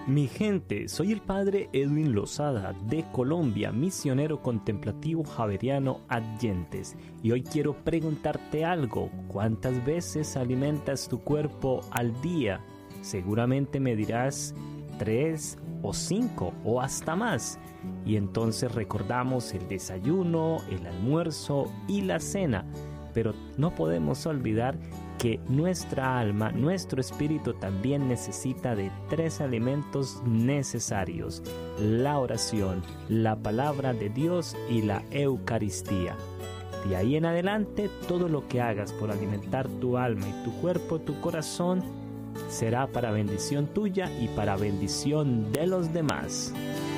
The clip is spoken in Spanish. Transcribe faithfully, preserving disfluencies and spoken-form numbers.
Mi gente, soy el padre Edwin Lozada de Colombia, misionero contemplativo javeriano Adyentes, y hoy quiero preguntarte algo. ¿Cuántas veces alimentas tu cuerpo al día? Seguramente me dirás tres o cinco o hasta más. Y entonces recordamos el desayuno, el almuerzo y la cena. Pero no podemos olvidar que nuestra alma, nuestro espíritu también necesita de tres alimentos necesarios: la oración, la palabra de Dios y la Eucaristía. De ahí en adelante, todo lo que hagas por alimentar tu alma y tu cuerpo, tu corazón, será para bendición tuya y para bendición de los demás.